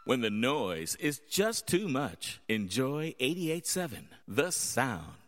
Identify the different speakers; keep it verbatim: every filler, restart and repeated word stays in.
Speaker 1: When the noise is just too much, enjoy eighty-eight point seven, The Sound.